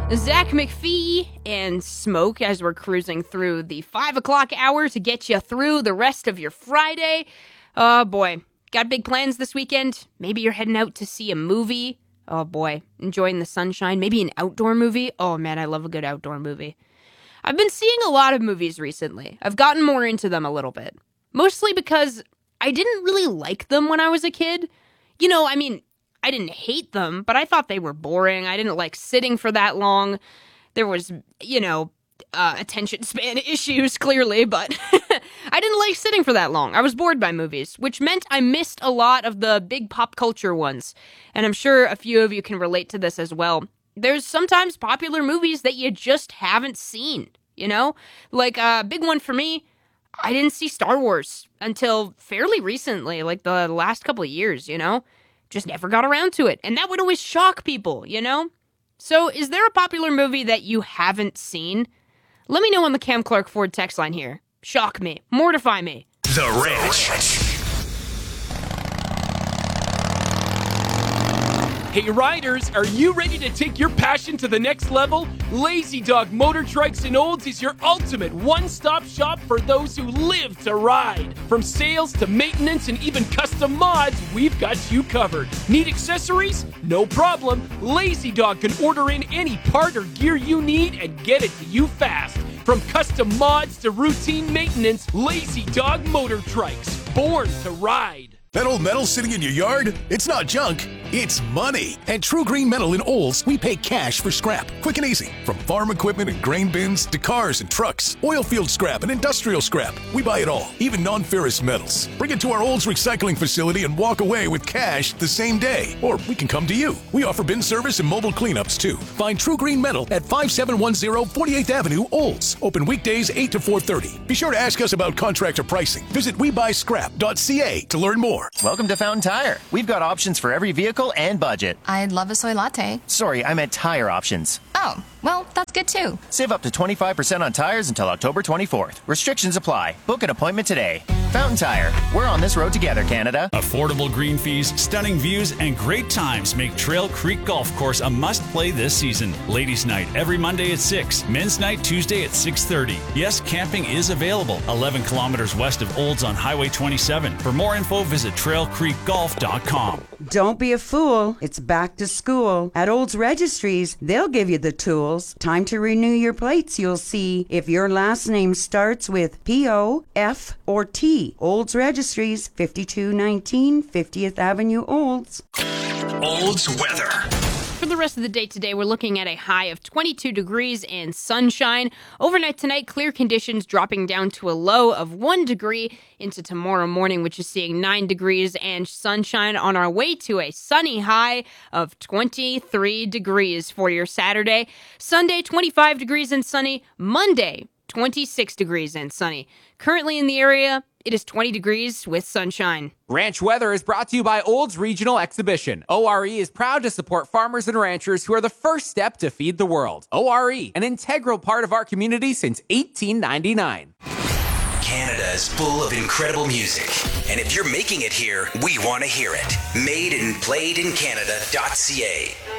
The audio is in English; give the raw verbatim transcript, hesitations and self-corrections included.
Zach McPhee and Smoke as we're cruising through the five o'clock hour to get you through the rest of your Friday. Oh boy, got big plans this weekend? Maybe you're heading out to see a movie. Oh boy, enjoying the sunshine. Maybe an outdoor movie. Oh man, I love a good outdoor movie. I've been seeing a lot of movies recently. I've gotten more into them a little bit. Mostly because I didn't really like them when I was a kid. You know, I mean, I didn't hate them, but I thought they were boring. I didn't like sitting for that long. There was, you know, uh, attention span issues, clearly, but I didn't like sitting for that long. I was bored by movies, which meant I missed a lot of the big pop culture ones. And I'm sure a few of you can relate to this as well. There's sometimes popular movies that you just haven't seen, you know? Like, a uh, big one for me, I didn't see Star Wars until fairly recently, like the last couple of years, you know? Just never got around to it. And that would always shock people, you know? So, is there a popular movie that you haven't seen? Let me know on the Cam Clark Ford text line here. Shock me. Mortify me. The Ranch. Hey riders, are you ready to take your passion to the next level? Lazy Dog Motor Trikes and Olds is your ultimate one-stop shop for those who live to ride. From sales to maintenance and even custom mods, we've got you covered. Need accessories? No problem. Lazy Dog can order in any part or gear you need and get it to you fast. From custom mods to routine maintenance, Lazy Dog Motor Trikes, born to ride. That old metal sitting in your yard? It's not junk, it's money. At True Green Metal in Olds, we pay cash for scrap, quick and easy. From farm equipment and grain bins to cars and trucks, oil field scrap and industrial scrap. We buy it all, even non-ferrous metals. Bring it to our Olds recycling facility and walk away with cash the same day. Or we can come to you. We offer bin service and mobile cleanups too. Find True Green Metal at five seven one zero forty-eighth Avenue, Olds. Open weekdays eight to four thirty. Be sure to ask us about contractor pricing. Visit we buy scrap dot c a to learn more. Welcome to Fountain Tire. We've got options for every vehicle and budget. I'd love a soy latte. Sorry, I meant tire options. Oh, well, that's good too. Save up to twenty-five percent on tires until October twenty-fourth. Restrictions apply. Book an appointment today. Fountain Tire. We're on this road together, Canada. Affordable green fees, stunning views, and great times make Trail Creek Golf Course a must-play this season. Ladies' night every Monday at six. Men's night Tuesday at six thirty. Yes, camping is available. eleven kilometers west of Olds on Highway twenty-seven. For more info, visit trail creek golf dot com. Don't be a fool. It's back to school. At Olds Registries, they'll give you the tools. Time to renew your plates. You'll see if your last name starts with P O, F, or T. Olds Registries, fifty-two nineteen fiftieth Avenue, Olds. Olds weather. For the rest of the day today, we're looking at a high of twenty-two degrees and sunshine. Overnight tonight, clear conditions dropping down to a low of one degree into tomorrow morning, which is seeing nine degrees and sunshine on our way to a sunny high of twenty-three degrees for your Saturday. Sunday, twenty-five degrees and sunny. Monday, twenty-six degrees and sunny. Currently in the area, it is twenty degrees with sunshine. Ranch Weather is brought to you by Olds Regional Exhibition. O R E is proud to support farmers and ranchers who are the first step to feed the world. O R E, an integral part of our community since eighteen ninety-nine. Canada is full of incredible music. And if you're making it here, we want to hear it. Made and played in Canada dot c a.